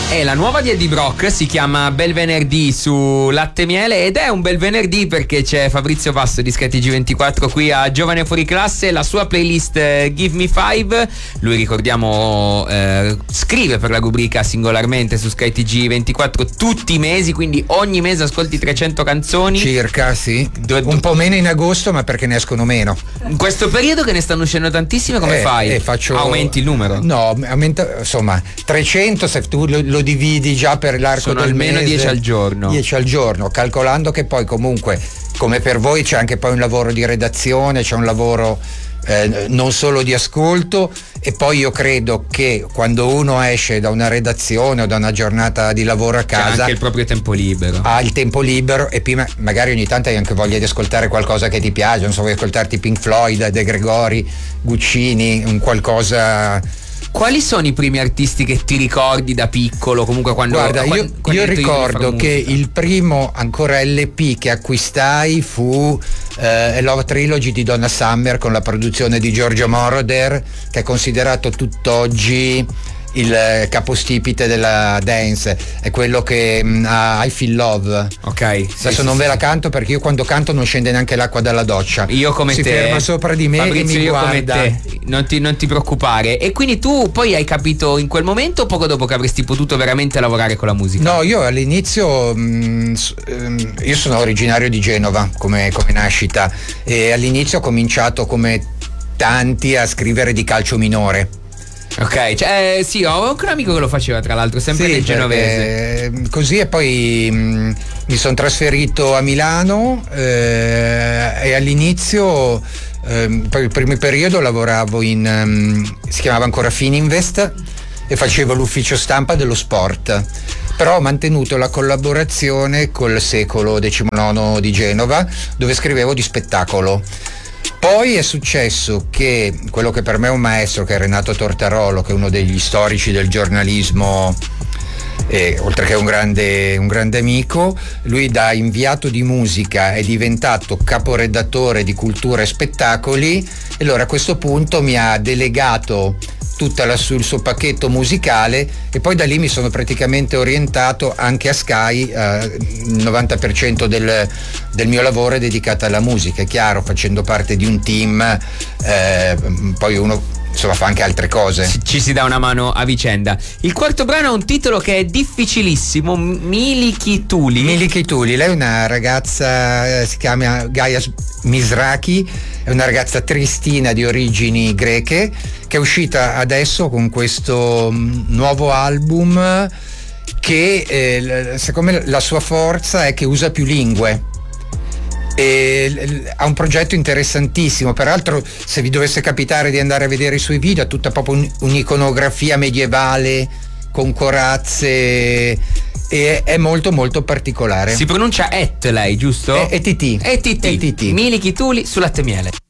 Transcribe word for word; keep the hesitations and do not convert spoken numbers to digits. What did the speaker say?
È la nuova di Eddie Brock, si chiama Bel Venerdì su Latte Miele ed è un bel venerdì perché c'è Fabrizio Vasto di Sky T G ventiquattro qui a Giovane Fuori Classe, la sua playlist eh, Give Me Five. Lui, ricordiamo, eh, scrive per la rubrica singolarmente su Sky T G ventiquattro tutti i mesi, quindi ogni mese ascolti trecento canzoni. Circa, sì. Do- do- un po' meno in agosto, ma perché ne escono meno. In questo periodo che ne stanno uscendo tantissime, come eh, fai? Eh, faccio... Aumenti il numero? No, aumenta, insomma, trecento se tu lo, lo dividi già per l'arco sono del almeno mese, dieci al giorno. dieci al giorno, calcolando che poi comunque, come per voi, c'è anche poi un lavoro di redazione, c'è un lavoro eh, non solo di ascolto, e poi io credo che quando uno esce da una redazione o da una giornata di lavoro a casa, c'è anche il proprio tempo libero, ha il tempo libero, e prima magari ogni tanto hai anche voglia di ascoltare qualcosa che ti piace, non so, vuoi ascoltarti Pink Floyd, De Gregori, Guccini, un qualcosa. Quali sono i primi artisti che ti ricordi da piccolo? Comunque quando Guarda, quando, io, quando io hai detto ricordo io che musica. il primo ancora L P che acquistai fu eh, Love Trilogy di Donna Summer, con la produzione di Giorgio Moroder, che è considerato tutt'oggi il capostipite della dance, è quello che mh, ha I Feel Love. Ok. Adesso sì, non sì, ve la sì. canto perché io quando canto non scende neanche l'acqua dalla doccia. Io come si te. Si ferma sopra di me, Fabrizio, e mi io guarda. come te. Non ti, non ti preoccupare. E quindi tu poi hai capito in quel momento o poco dopo che avresti potuto veramente lavorare con la musica? No, io all'inizio mh, io sono originario di Genova come, come nascita, e all'inizio ho cominciato come tanti a scrivere di calcio minore. Ok, cioè eh, sì, ho anche un amico che lo faceva, tra l'altro, sempre Sì, nel genovese. perché, così, e poi mh, mi sono trasferito a Milano eh, e all'inizio eh, per il primo periodo lavoravo in um, si chiamava ancora Fininvest e facevo l'ufficio stampa dello sport, però ho mantenuto la collaborazione col Secolo diciannove di Genova, dove scrivevo di spettacolo. Poi è successo che quello che per me è un maestro, che è Renato Tortarolo, che è uno degli storici del giornalismo, eh, oltre che un grande, un grande amico, lui da inviato di musica è diventato caporedattore di cultura e spettacoli, e allora a questo punto mi ha delegato tutta la, sul suo pacchetto musicale, e poi da lì mi sono praticamente orientato anche a Sky. Eh, il novanta per cento del, del mio lavoro è dedicato alla musica, è chiaro, facendo parte di un team, eh, poi uno insomma fa anche altre cose. Ci si dà una mano a vicenda. Il quarto brano ha un titolo che è difficilissimo, Miliki Tuli. Miliki Tuli, lei è una ragazza, eh, si chiama Gaia Misraki, è una ragazza tristina di origini greche, che è uscita adesso con questo mh, nuovo album che eh, secondo me la sua forza è che usa più lingue. E ha un progetto interessantissimo, peraltro se vi dovesse capitare di andare a vedere i suoi video, ha tutta proprio un'iconografia medievale con corazze, e è molto molto particolare. Si pronuncia Et lei, giusto? E T T. E T T. Miliki Tuli su Latte Miele.